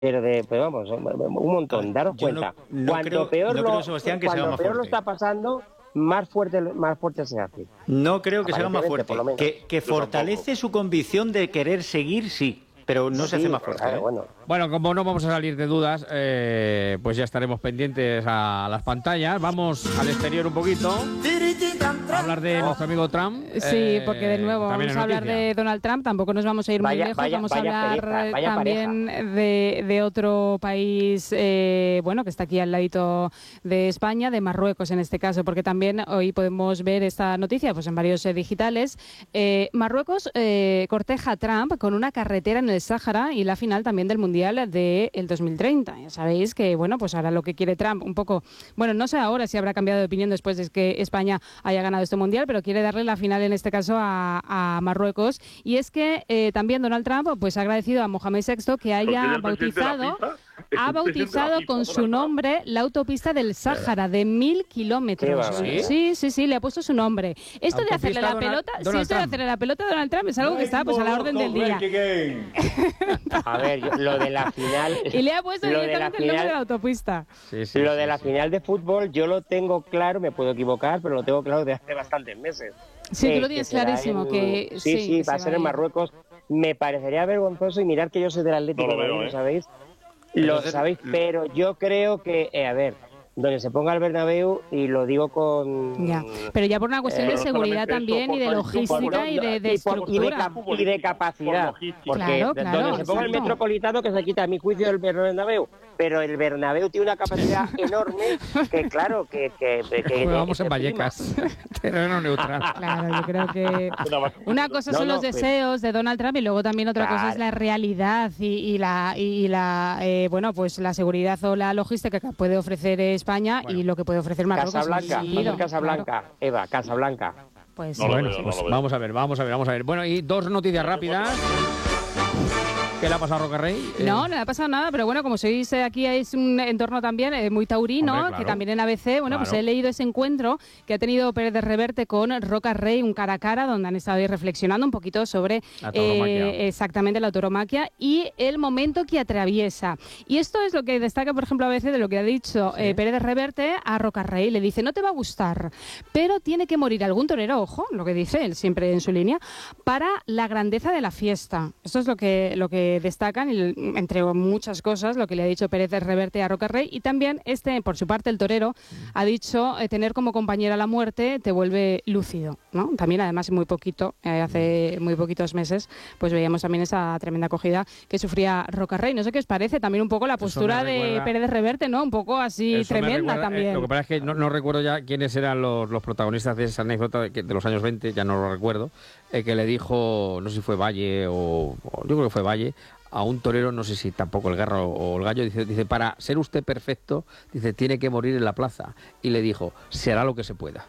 pero vamos, un montón. Daros cuenta. Cuanto peor lo está pasando, más fuerte se hace. No creo que se haga más fuerte. Que fortalece su convicción de querer seguir, sí. Pero no se hace más fuerte. Bueno, como no vamos a salir de dudas, pues ya estaremos pendientes a las pantallas. Vamos al exterior un poquito. A hablar de nuestro amigo Trump. Sí, porque de nuevo vamos a hablar de Donald Trump. Tampoco nos vamos a ir muy lejos. Vamos a hablar también de otro país, bueno, que está aquí al ladito de España, de Marruecos en este caso, porque también hoy podemos ver esta noticia pues en varios digitales. Marruecos corteja a Trump con una carretera en el Sáhara y la final también del Mundial del 2030. Ya sabéis que, bueno, pues ahora lo que quiere Trump un poco, bueno, no sé ahora si habrá cambiado de opinión después de que España haya ganado este Mundial, pero quiere darle la final en este caso a Marruecos. Y es que también Donald Trump pues ha agradecido a Mohamed VI que haya bautizado con su nombre la autopista del Sáhara de 1000 kilómetros. Sí, le ha puesto su nombre. Esto de hacerle la pelota, a Donald Trump es algo que está pues a la orden del día. A ver, lo de la final... Y le ha puesto directamente el nombre de la autopista. Lo de la final de fútbol yo lo tengo claro, me puedo equivocar, pero lo tengo claro desde hace bastantes meses. Sí, tú lo tienes clarísimo. Sí, va a ser en Marruecos. Me parecería vergonzoso y mirar que yo soy del Atlético, ¿lo sabéis? Lo sabéis, pero yo creo que, a ver, donde se ponga el Bernabéu, y lo digo con... Ya, pero ya por una cuestión de seguridad también, y de logística, y de estructura. Y de capacidad, porque donde se ponga el Metropolitano, que se quita a mi juicio el Bernabéu, pero el Bernabéu tiene una capacidad enorme, que claro, que vamos en Vallecas, terreno neutral. Claro, yo creo que una cosa son los deseos de Donald Trump, y luego también otra cosa es la realidad y la bueno, pues la seguridad o la logística que puede ofrecer España y lo que puede ofrecer Marruecos. Casablanca, claro. Eva, Casablanca. Pues vamos a ver. Bueno, y dos noticias rápidas. ¿Qué le ha pasado a Rocarrey? No le ha pasado nada, pero bueno, como sois aquí es un entorno también muy taurino, hombre, claro, que también en ABC, bueno, pues he leído ese encuentro que ha tenido Pérez de Reverte con Rocarrey, un cara a cara, donde han estado ahí reflexionando un poquito sobre exactamente la tauromaquia y el momento que atraviesa. Y esto es lo que destaca, por ejemplo, ABC de lo que ha dicho Pérez de Reverte a Rocarrey. Le dice, no te va a gustar, pero tiene que morir algún torero, ojo, lo que dice él siempre en su línea, para la grandeza de la fiesta. Esto es lo que destacan, y entre muchas cosas, lo que le ha dicho Pérez de Reverte a Rocarrey. Y también por su parte, el torero ha dicho tener como compañera la muerte te vuelve lúcido, ¿no? También, además, hace muy poquitos meses, pues veíamos también esa tremenda acogida que sufría Rocarrey. No sé qué os parece también un poco la postura de Pérez de Reverte, ¿no? Un poco así tremenda también. Lo que pasa es que no recuerdo ya quiénes eran los protagonistas de esa anécdota de los años 20, ya no lo recuerdo, que le dijo, no sé si fue Valle o yo creo que fue Valle, a un torero, no sé si tampoco el Garro o el Gallo, dice, para ser usted perfecto, dice, tiene que morir en la plaza. Y le dijo, se hará lo que se pueda.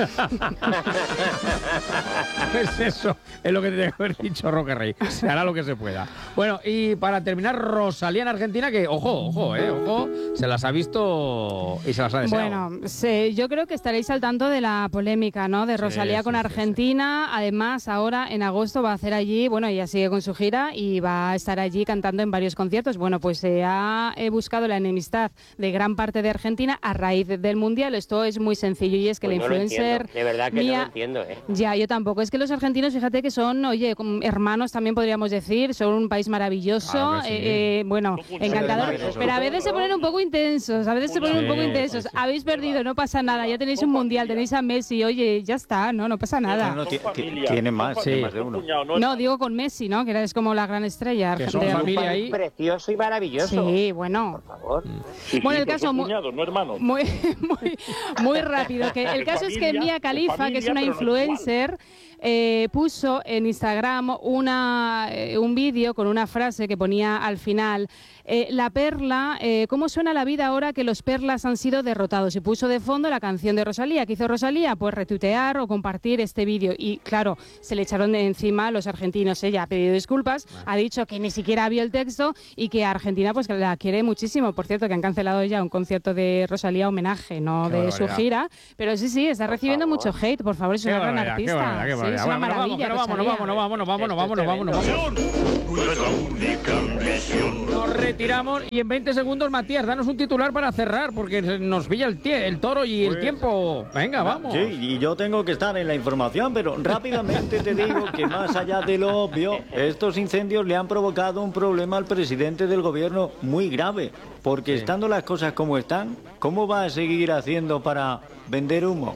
Pues eso es lo que tiene que haber dicho Rocarrey, se hará lo que se pueda. Bueno, y para terminar, Rosalía en Argentina, que, ojo, se las ha visto y se las ha deseado. Bueno, yo creo que estaréis al tanto de la polémica, ¿no?, de Rosalía con Argentina. Sí. Además, ahora en agosto va a hacer allí, bueno, ella sigue con su gira y va a estar allí cantando en varios conciertos. Bueno, pues se ha buscado la enemistad de gran parte de Argentina a raíz del Mundial. Esto es muy sencillo, y es que la influencer... De verdad que no lo entiendo, Ya, yo tampoco. Es que los argentinos, fíjate que son, hermanos también podríamos decir, son un país maravilloso, bueno, encantador, pero a veces se ponen un poco intensos, Habéis perdido, no pasa nada, ya tenéis un Mundial, tenéis a Messi, oye, ya está, no pasa nada. Tiene más de uno. No, digo con Messi, ¿no?, que es como la gran estrella argentina. Familia ahí. Precioso y maravilloso. Sí, bueno. Por favor. Bueno, el caso no hermanos. Muy rápido. Que el caso es que Mia Khalifa, que es una influencer, puso en Instagram un vídeo con una frase que ponía al final: la perla, ¿cómo suena la vida ahora que los perlas han sido derrotados? Y puso de fondo la canción de Rosalía. ¿Qué hizo Rosalía? Pues retuitear o compartir este vídeo. Y claro, se le echaron de encima a los argentinos. Ella ha pedido disculpas, ha dicho que ni siquiera vio el texto y que Argentina pues la quiere muchísimo. Por cierto, que han cancelado ya un concierto de Rosalía homenaje, no de su gira. Pero sí, está recibiendo mucho hate. Por favor, es una gran artista. Es una maravilla. Vámonos. Nuestra única ambición. tiramos y en 20 segundos, Matías, danos un titular para cerrar porque nos pilla el toro y el tiempo. Venga, vamos. Sí, y yo tengo que estar en la información, pero rápidamente te digo que más allá de lo obvio, estos incendios le han provocado un problema al presidente del gobierno muy grave, porque estando las cosas como están, ¿cómo va a seguir haciendo para vender humo?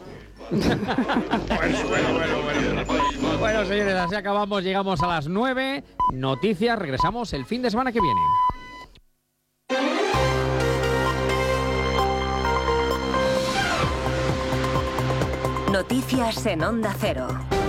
Bueno, señores, así acabamos, llegamos a las 9. Noticias, regresamos el fin de semana que viene. Noticias en Onda Cero.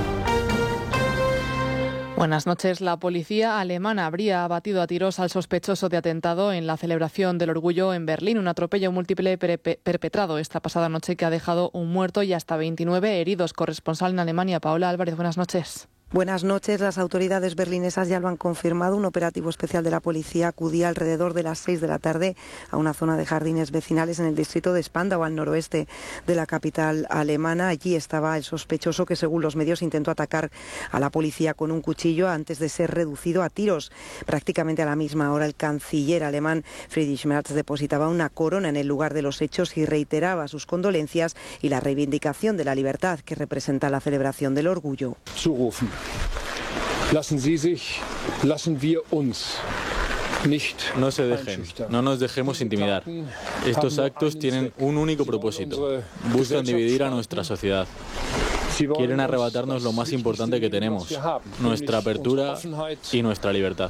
Buenas noches. La policía alemana habría abatido a tiros al sospechoso de atentado en la celebración del orgullo en Berlín, un atropello múltiple perpetrado esta pasada noche que ha dejado un muerto y hasta 29 heridos. Corresponsal en Alemania, Paola Álvarez, buenas noches. Buenas noches. Las autoridades berlinesas ya lo han confirmado. Un operativo especial de la policía acudía alrededor de las 6 de la tarde a una zona de jardines vecinales en el distrito de Spandau, al noroeste de la capital alemana. Allí estaba el sospechoso que, según los medios, intentó atacar a la policía con un cuchillo antes de ser reducido a tiros. Prácticamente a la misma hora, el canciller alemán Friedrich Merz depositaba una corona en el lugar de los hechos y reiteraba sus condolencias y la reivindicación de la libertad que representa la celebración del orgullo. Lassen wir uns No se dejen, no nos dejemos intimidar. Estos actos tienen un único propósito. Buscan dividir a nuestra sociedad. Quieren arrebatarnos lo más importante que tenemos, nuestra apertura y nuestra libertad.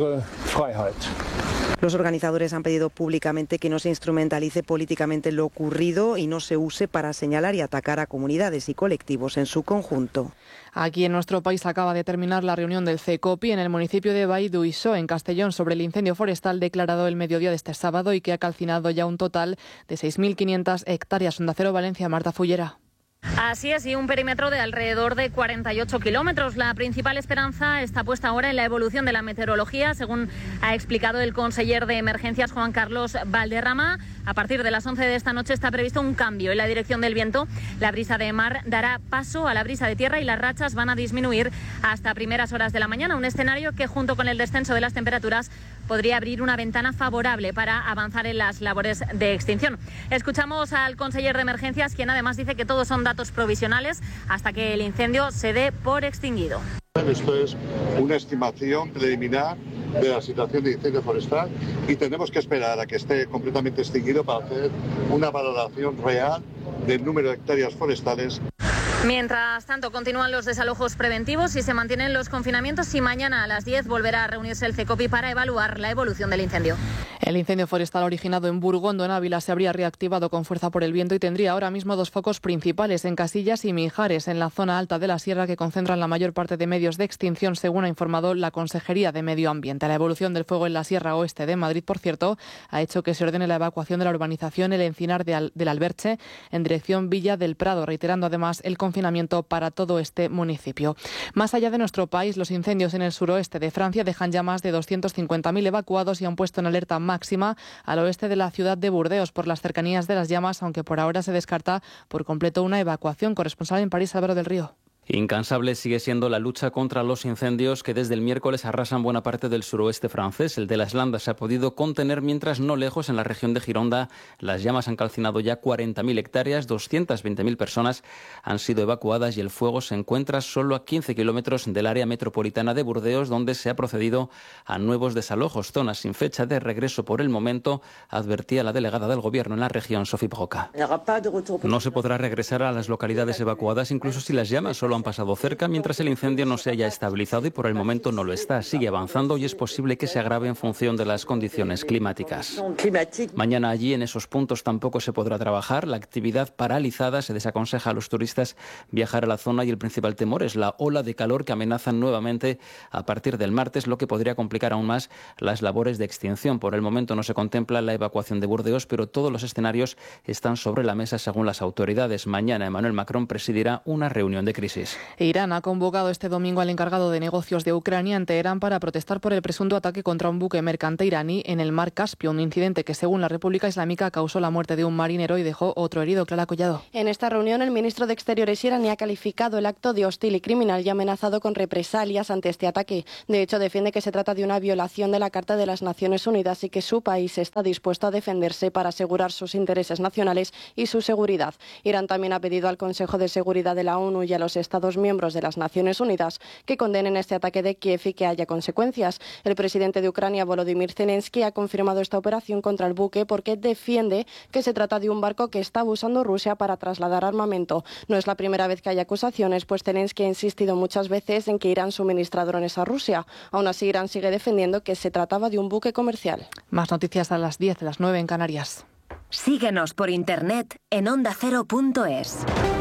Los organizadores han pedido públicamente que no se instrumentalice políticamente lo ocurrido y no se use para señalar y atacar a comunidades y colectivos en su conjunto. Aquí en nuestro país acaba de terminar la reunión del CECOPI en el municipio de Vallduisó, en Castellón, sobre el incendio forestal declarado el mediodía de este sábado y que ha calcinado ya un total de 6.500 hectáreas. Onda Cero Valencia, Marta Fullera. Así es, y un perímetro de alrededor de 48 kilómetros. La principal esperanza está puesta ahora en la evolución de la meteorología, según ha explicado el conseller de Emergencias, Juan Carlos Valderrama. A partir de las 11 de esta noche está previsto un cambio en la dirección del viento. La brisa de mar dará paso a la brisa de tierra y las rachas van a disminuir hasta primeras horas de la mañana. Un escenario que, junto con el descenso de las temperaturas, podría abrir una ventana favorable para avanzar en las labores de extinción. Escuchamos al conseller de Emergencias, quien además dice que todos son datos provisionales hasta que el incendio se dé por extinguido. Esto es una estimación preliminar de la situación de incendio forestal y tenemos que esperar a que esté completamente extinguido para hacer una valoración real del número de hectáreas forestales. Mientras tanto, continúan los desalojos preventivos y se mantienen los confinamientos, y mañana a las 10 volverá a reunirse el CECOPI para evaluar la evolución del incendio. El incendio forestal originado en Burgondo, en Ávila, se habría reactivado con fuerza por el viento y tendría ahora mismo dos focos principales, en Casillas y Mijares, en la zona alta de la sierra, que concentran la mayor parte de medios de extinción, según ha informado la Consejería de Medio Ambiente. La evolución del fuego en la sierra oeste de Madrid, por cierto, ha hecho que se ordene la evacuación de la urbanización El Encinar del Alberche en dirección Villa del Prado, reiterando además el confinamiento para todo este municipio. Más allá de nuestro país, los incendios en el suroeste de Francia dejan ya más de 250.000 evacuados y han puesto en alerta máxima al oeste de la ciudad de Burdeos por las cercanías de las llamas, aunque por ahora se descarta por completo una evacuación. Corresponsal en París, Álvaro del Río. Incansable sigue siendo la lucha contra los incendios que desde el miércoles arrasan buena parte del suroeste francés. El de las Landas se ha podido contener, mientras no lejos, en la región de Gironda, las llamas han calcinado ya 40.000 hectáreas, 220.000 personas han sido evacuadas y el fuego se encuentra solo a 15 kilómetros del área metropolitana de Burdeos, donde se ha procedido a nuevos desalojos. Zonas sin fecha de regreso por el momento, advertía la delegada del Gobierno en la región, Sophie Broca. No se podrá regresar a las localidades evacuadas, incluso si las llamas solo han pasado cerca, mientras el incendio no se haya estabilizado, y por el momento no lo está. Sigue avanzando y es posible que se agrave en función de las condiciones climáticas. Mañana allí en esos puntos tampoco se podrá trabajar. La actividad paralizada. Se desaconseja a los turistas viajar a la zona y el principal temor es la ola de calor que amenaza nuevamente a partir del martes, lo que podría complicar aún más las labores de extinción. Por el momento no se contempla la evacuación de Burdeos, pero todos los escenarios están sobre la mesa según las autoridades. Mañana Emmanuel Macron presidirá una reunión de crisis. occidentales. Irán ha convocado este domingo al encargado de negocios de Ucrania en Teherán para protestar por el presunto ataque contra un buque mercante iraní en el mar Caspio, un incidente que, según la República Islámica, causó la muerte de un marinero y dejó otro herido. Clara Collado. En esta reunión, el ministro de Exteriores iraní ha calificado el acto de hostil y criminal y ha amenazado con represalias ante este ataque. De hecho, defiende que se trata de una violación de la Carta de las Naciones Unidas y que su país está dispuesto a defenderse para asegurar sus intereses nacionales y su seguridad. Irán también ha pedido al Consejo de Seguridad de la ONU y a los Estados miembros de las Naciones Unidas que condenen este ataque de Kiev y que haya consecuencias. El presidente de Ucrania, Volodymyr Zelensky, ha confirmado esta operación contra el buque porque defiende que se trata de un barco que está usando Rusia para trasladar armamento. No es la primera vez que hay acusaciones, pues Zelensky ha insistido muchas veces en que Irán suministra drones a Rusia. Aún así, Irán sigue defendiendo que se trataba de un buque comercial. Más noticias a las 10, las 9 en Canarias. Síguenos por internet en ondacero.es.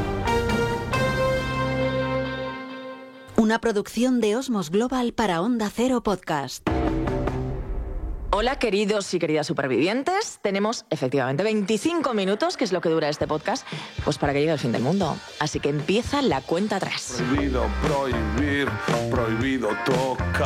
Una producción de Osmos Global para Onda Cero Podcast. Hola, queridos y queridas supervivientes. Tenemos efectivamente 25 minutos, que es lo que dura este podcast, pues para que llegue el fin del mundo. Así que empieza la cuenta atrás. Prohibido prohibir, prohibido tocar.